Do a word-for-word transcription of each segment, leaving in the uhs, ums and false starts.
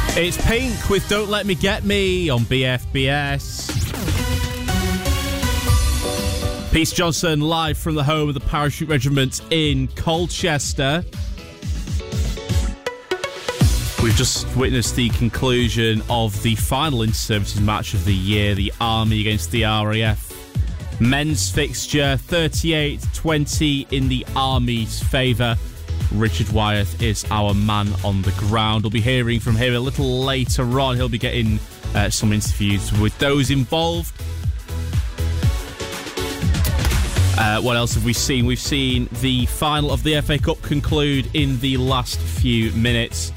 It's Pink with Don't Let Me Get Me on B F B S. Peace Johnson live from the home of the Parachute Regiment in Colchester. We've just witnessed the conclusion of the final inter-services match of the year, the Army against the R A F. Men's fixture, thirty-eight twenty in the Army's favour. Richard Wyeth is our man on the ground. We'll be hearing from him a little later on. He'll be getting uh, some interviews with those involved. Uh, what else have we seen? We've seen the final of the F A Cup conclude in the last few minutes.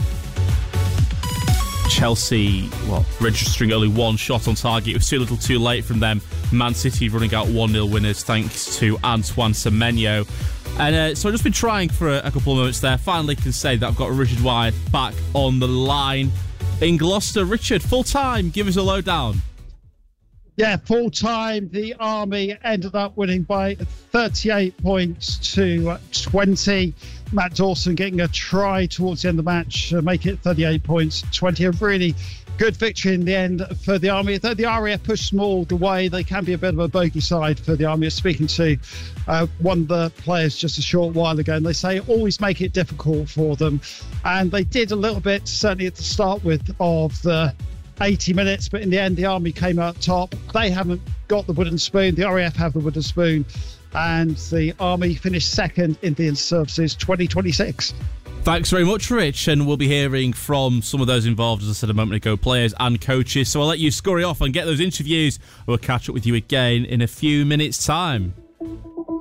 Chelsea, well, registering only one shot on target. It was too little too late from them. Man City running out one nil winners thanks to Antoine Semenyo. And uh, so I've just been trying for a, a couple of moments there. Finally can say that I've got Richard Wyeth back on the line in Gloucester. Richard, full time, give us a lowdown. Yeah, full time. The Army ended up winning by thirty-eight points to twenty. Matt Dawson getting a try towards the end of the match, uh, make it thirty-eight points to twenty. A really good victory in the end for the Army. The, the R A F pushed them all the way. They can be a bit of a bogey side for the Army. I was speaking to uh, one of the players just a short while ago, and they say always make it difficult for them. And they did a little bit, certainly at the start with, of the eighty minutes, but in the end the Army came out top. They haven't got the wooden spoon. The R A F have the wooden spoon, and the Army finished second in the inter-services twenty twenty-six. Thanks very much, Rich, and we'll be hearing from some of those involved, as I said a moment ago, players and coaches. So I'll let you scurry off and get those interviews. We'll catch up with you again in a few minutes' time.